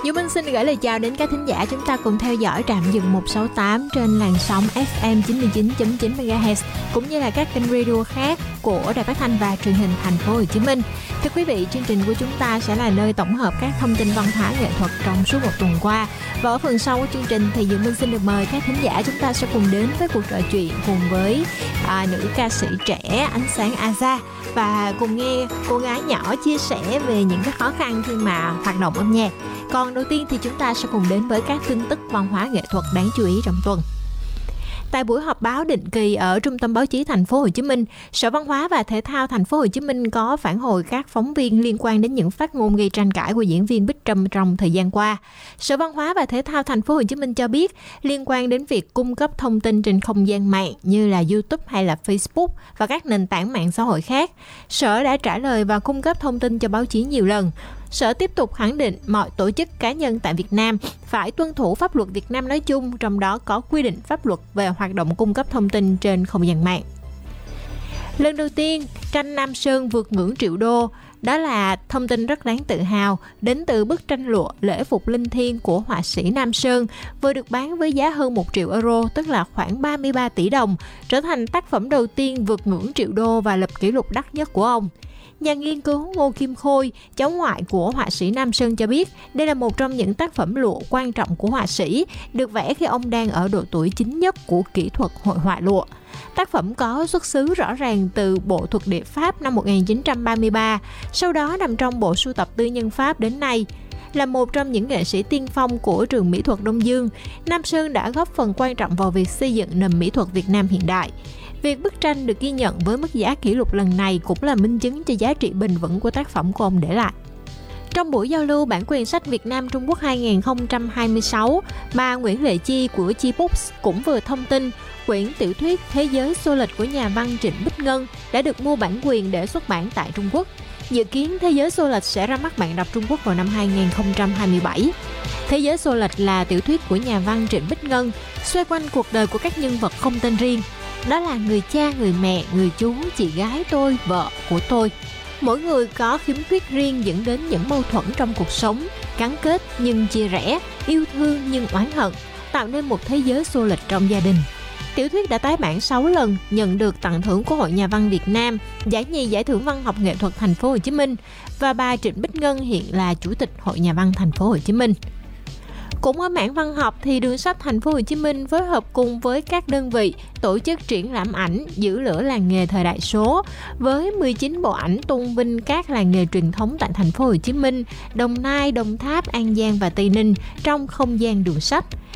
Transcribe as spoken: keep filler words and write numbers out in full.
Dù Minh xin gửi lời chào đến các thính giả chúng ta cùng theo dõi trạm dừng một sáu tám trên làn sóng ép em chín mươi chín chấm chín mê ga héc cũng như là các kênh radio khác của Đài Phát thanh và Truyền hình Thành phố Hồ Chí Minh. Thưa quý vị, chương trình của chúng ta sẽ là nơi tổng hợp các thông tin văn hóa nghệ thuật trong suốt một tuần qua. Và ở phần sau của chương trình thì Dương Minh xin được mời các thính giả chúng ta sẽ cùng đến với cuộc trò chuyện cùng với à, nữ ca sĩ trẻ Ánh Sáng Aza và cùng nghe cô gái nhỏ chia sẻ về những cái khó khăn khi mà hoạt động âm nhạc. Còn đầu tiên thì chúng ta sẽ cùng đến với các tin tức văn hóa nghệ thuật đáng chú ý trong tuần. Tại buổi họp báo định kỳ ở Trung tâm Báo chí Thành phố Hồ Chí Minh, Sở Văn hóa và Thể thao Thành phố Hồ Chí Minh có phản hồi các phóng viên liên quan đến những phát ngôn gây tranh cãi của diễn viên Bích Trâm trong thời gian qua. Sở Văn hóa và Thể thao Thành phố Hồ Chí Minh cho biết, liên quan đến việc cung cấp thông tin trên không gian mạng như là YouTube hay là Facebook và các nền tảng mạng xã hội khác, Sở đã trả lời và cung cấp thông tin cho báo chí nhiều lần. Sở tiếp tục khẳng định mọi tổ chức cá nhân tại Việt Nam phải tuân thủ pháp luật Việt Nam nói chung, trong đó có quy định pháp luật về hoạt động cung cấp thông tin trên không gian mạng. Lần đầu tiên, tranh Nam Sơn vượt ngưỡng triệu đô. Đó là thông tin rất đáng tự hào đến từ bức tranh lụa Lễ Phục Linh Thiêng của họa sĩ Nam Sơn, vừa được bán với giá hơn một triệu euro, tức là khoảng ba mươi ba tỷ đồng, trở thành tác phẩm đầu tiên vượt ngưỡng triệu đô và lập kỷ lục đắt nhất của ông. Nhà nghiên cứu Ngô Kim Khôi, cháu ngoại của họa sĩ Nam Sơn cho biết, đây là một trong những tác phẩm lụa quan trọng của họa sĩ, được vẽ khi ông đang ở độ tuổi chín nhất của kỹ thuật hội họa lụa. Tác phẩm có xuất xứ rõ ràng từ Bộ Thuật địa Pháp năm một nghìn chín trăm ba mươi ba, sau đó nằm trong Bộ Sưu tập Tư nhân Pháp đến nay. Là một trong những nghệ sĩ tiên phong của trường mỹ thuật Đông Dương, Nam Sơn đã góp phần quan trọng vào việc xây dựng nền mỹ thuật Việt Nam hiện đại. Việc bức tranh được ghi nhận với mức giá kỷ lục lần này cũng là minh chứng cho giá trị bền vững của tác phẩm của ông để lại. Trong buổi giao lưu bản quyền sách Việt Nam Trung Quốc hai không hai sáu, bà Nguyễn Lệ Chi của Chi Books cũng vừa thông tin quyển tiểu thuyết Thế giới xô lịch của nhà văn Trịnh Bích Ngân đã được mua bản quyền để xuất bản tại Trung Quốc. Dự kiến Thế giới xô lịch sẽ ra mắt bạn đọc Trung Quốc vào năm hai không hai bảy. Thế giới xô lịch là tiểu thuyết của nhà văn Trịnh Bích Ngân, xoay quanh cuộc đời của các nhân vật không tên riêng. Đó là người cha, người mẹ, người chú, chị gái tôi, vợ của tôi. Mỗi người có khiếm khuyết riêng dẫn đến những mâu thuẫn trong cuộc sống, gắn kết nhưng chia rẽ, yêu thương nhưng oán hận, tạo nên một thế giới xô lịch trong gia đình. Tiểu thuyết đã tái bản sáu lần, nhận được tặng thưởng của Hội Nhà văn Việt Nam, giải nhì Giải thưởng Văn học nghệ thuật Thành phố Hồ Chí Minh và bà Trịnh Bích Ngân hiện là Chủ tịch Hội Nhà văn Thành phố Hồ Chí Minh. Cũng ở mảng văn học thì Đường sách Thành phố Hồ Chí Minh phối hợp cùng với các đơn vị tổ chức triển lãm ảnh Giữ lửa làng nghề thời đại số với mười chín bộ ảnh tôn vinh các làng nghề truyền thống tại Thành phố Hồ Chí Minh, Đồng Nai, Đồng Tháp, An Giang và Tây Ninh trong không gian đường sách.